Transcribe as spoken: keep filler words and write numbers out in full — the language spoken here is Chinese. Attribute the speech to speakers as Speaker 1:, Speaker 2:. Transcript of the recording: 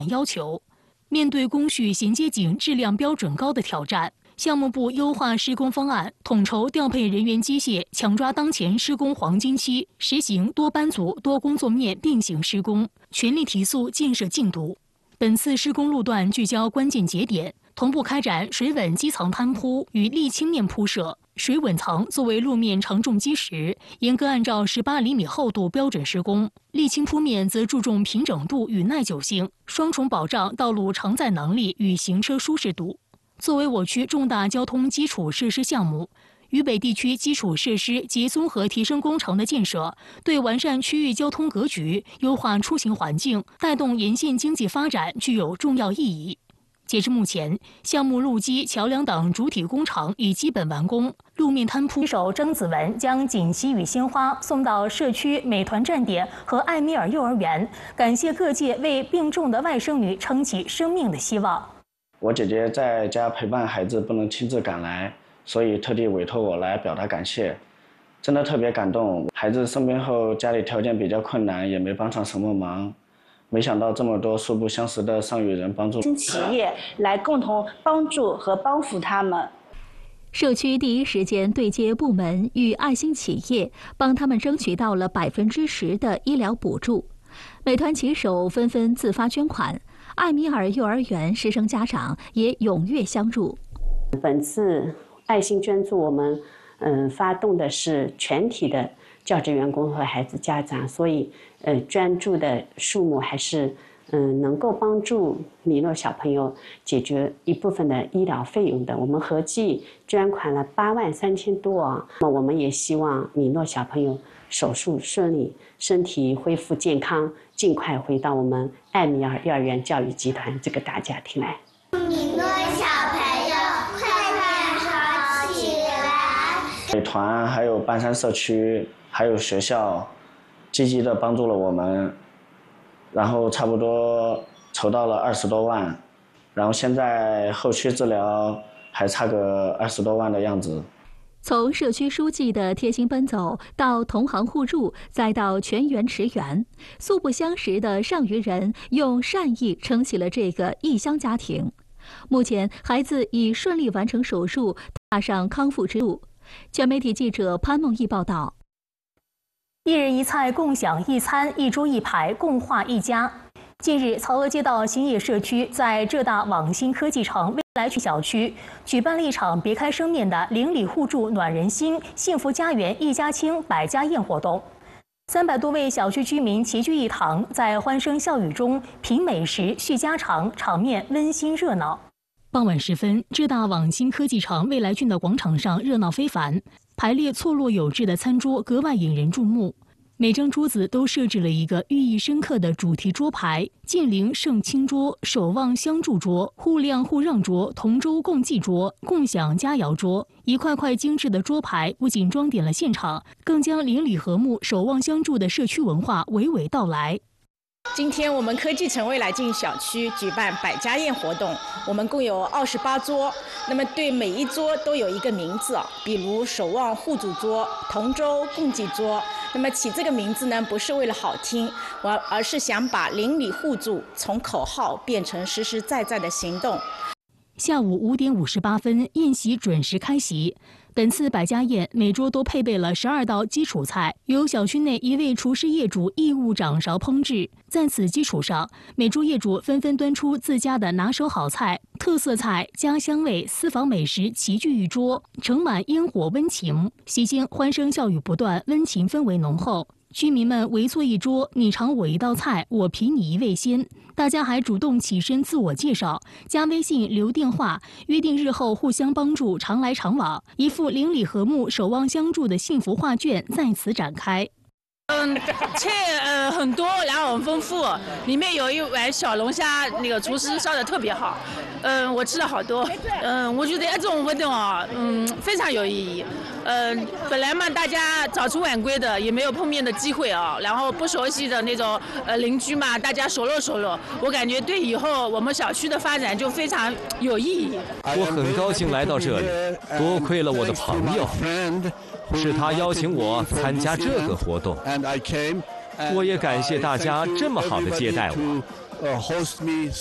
Speaker 1: 要求。面对工序衔接紧、质量标准高的挑战，项目部优化施工方案，统筹调配人员机械，抢抓当前施工黄金期，实行多班组、多工作面并行施工，全力提速建设进度。本次施工路段聚焦关键节点，同步开展水稳基层摊铺与沥青面铺设。水稳层作为路面承重基石，严格按照十八厘米厚度标准施工；沥青铺面则注重平整度与耐久性，双重保障道路承载能力与行车舒适度。作为我区重大交通基础设施项目，渝北地区基础设施及综合提升工程的建设，对完善区域交通格局、优化出行环境、带动沿线经济发展具有重要意义。截至目前，项目路基、桥梁等主体工程已基本完工。路面摊铺手曾子文将锦旗与鲜花送到社区美团站点和艾米尔幼儿园，感谢各界为病重的外甥女撑起生命的希望。
Speaker 2: 我姐姐在家陪伴孩子，不能亲自赶来，所以特地委托我来表达感谢，真的特别感动。孩子生病后，家里条件比较困难，也没帮上什么忙。没想到这么多素不相识的上虞人帮助
Speaker 3: 企业来共同帮助和帮扶他们。
Speaker 4: 社区第一时间对接部门与爱心企业，帮他们争取到了百分之十的医疗补助。美团骑手纷纷自发捐款，艾米尔幼儿园师生家长也踊跃相助。
Speaker 3: 本次爱心捐助，我们嗯发动的是全体的教职员工和孩子家长，所以呃捐助的数目还是嗯能够帮助米诺小朋友解决一部分的医疗费用的。我们合计捐款了八万三千多啊。那么我们也希望米诺小朋友手术顺利，身体恢复健康，尽快回到我们艾米尔幼儿园教育集团这个大家庭来。
Speaker 5: 米诺小朋友快点好起来！
Speaker 2: 美团还有半山社区还有学校积极的帮助了我们，然后差不多筹到了二十多万，然后现在后续治疗还差个二十多万的样子。
Speaker 4: 从社区书记的贴心奔走，到同行互助，再到全员驰援，素不相识的上虞人用善意撑起了这个异乡家庭。目前，孩子已顺利完成手术，踏上康复之路。全媒体记者潘梦毅报道。
Speaker 1: 一人一菜共享一餐，一桌一牌共话一家。近日，曹娥街道兴业社区在浙大网新科技城未来区小区举办了一场别开生面的邻里互助暖人心、幸福家园一家亲百家宴活动。三百多位小区居民齐聚一堂，在欢声笑语中品美食、叙家常，场面温馨热闹。傍晚时分，浙大网新科技城未来郡的广场上热闹非凡，排列错落有致的餐桌格外引人注目。每张桌子都设置了一个寓意深刻的主题桌牌：近邻盛清桌、守望相助桌、互谅互让桌、同舟共济桌、共享佳肴桌。一块块精致的桌牌不仅装点了现场，更将邻里和睦、守望相助的社区文化娓娓道来。
Speaker 6: 今天我们科技城未来郡小区举办百家宴活动，我们共有二十八桌，那么对每一桌都有一个名字，比如守望互助桌、同舟共济桌。那么起这个名字呢，不是为了好听，而而是想把邻里互助从口号变成实实在在的行动。
Speaker 1: 下午五点五十八分，宴席准时开席。本次百家宴每桌都配备了十二道基础菜，由小区内一位厨师业主义务掌勺烹制。在此基础上，每桌业主纷纷端出自家的拿手好菜、特色菜、家乡味、私房美食齐聚一桌，盛满烟火温情。席间欢声笑语不断，温情氛围浓厚。居民们围坐一桌，你尝我一道菜，我评你一味鲜。大家还主动起身自我介绍，加微信留电话，约定日后互相帮助，常来常往，一副邻里和睦、守望相助的幸福画卷在此展开。
Speaker 7: 嗯，菜呃很多，然后很丰富，里面有一碗小龙虾，那个厨师烧的特别好，嗯，我吃了好多，嗯，我觉得这种活动啊，嗯，非常有意义。嗯，本来嘛，大家早出晚归的，也没有碰面的机会啊，然后不熟悉的那种呃邻居嘛，大家熟络熟络，我感觉对以后我们小区的发展就非常有意义。
Speaker 8: 我很高兴来到这里，多亏了我的朋友。是他邀请我参加这个活动，我也感谢大家这么好的接待我。
Speaker 9: uh, host me